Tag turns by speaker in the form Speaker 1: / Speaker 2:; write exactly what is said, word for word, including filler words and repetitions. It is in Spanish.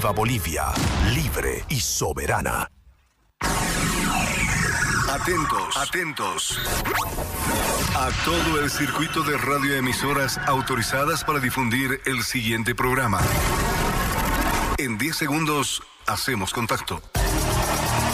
Speaker 1: Viva Bolivia, libre y soberana.
Speaker 2: Atentos, atentos. A todo el circuito de radioemisoras autorizadas para difundir el siguiente programa. En diez segundos, hacemos contacto.